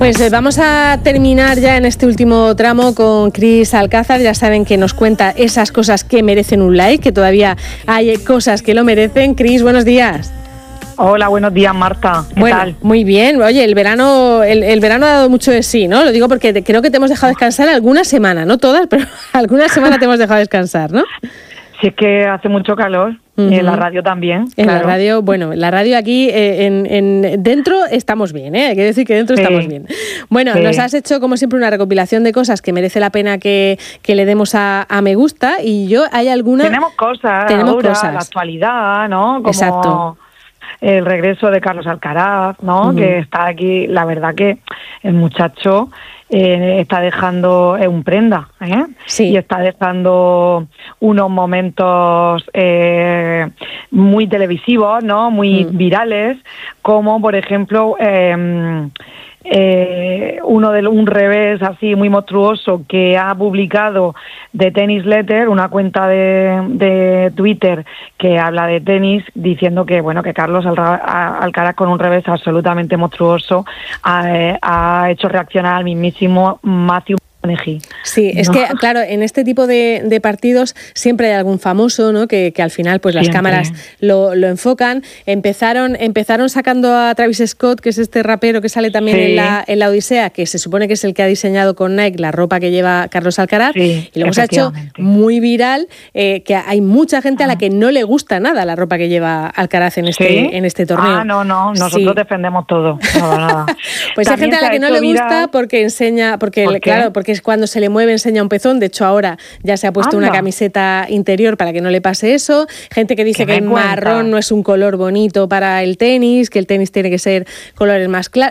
Pues vamos a terminar ya en este último tramo con Cris Alcázar. Ya saben que nos cuenta esas cosas que merecen un like, que todavía hay cosas que lo merecen. Cris, buenos días. Hola, buenos días, Marta. ¿Qué tal? Muy bien. Oye, el verano ha dado mucho de sí, ¿no? Lo digo porque creo que te hemos dejado descansar alguna semana, no todas, pero alguna semana te hemos dejado descansar, ¿no? Si es que hace mucho calor. Y en la radio también. En claro. la radio aquí dentro estamos bien, ¿eh? Hay que decir que dentro estamos bien. Bueno, nos has hecho como siempre una recopilación de cosas que merece la pena que le demos a me gusta, y hay alguna... Tenemos cosas, la actualidad, ¿no? Como exacto. El regreso de Carlos Alcaraz, ¿no? Que está aquí, la verdad que el muchacho está dejando un prenda, sí. Y está dejando unos momentos muy televisivos, ¿no? Muy virales, como por ejemplo un revés así muy monstruoso que ha publicado The Tennis Letter, una cuenta de Twitter que habla de tenis, diciendo que que Carlos Alcaraz, con un revés absolutamente monstruoso, ha hecho reaccionar al mismísimo Matthew. Sí, es que claro, en este tipo de partidos siempre hay algún famoso, ¿no? Que al final pues las cámaras lo enfocan. Empezaron sacando a Travis Scott, que es este rapero que sale también en la Odisea, que se supone que es el que ha diseñado con Nike la ropa que lleva Carlos Alcaraz, y lo hemos hecho muy viral, que hay mucha gente a la que no le gusta nada la ropa que lleva Alcaraz en este torneo. Nosotros defendemos todo. Nada. Pues hay gente a la que no le gusta porque enseña, porque es cuando se le mueve enseña un pezón. De hecho, ahora ya se ha puesto una camiseta interior para que no le pase eso. Gente que dice que el marrón no es un color bonito para el tenis, que el tenis tiene que ser colores más claros.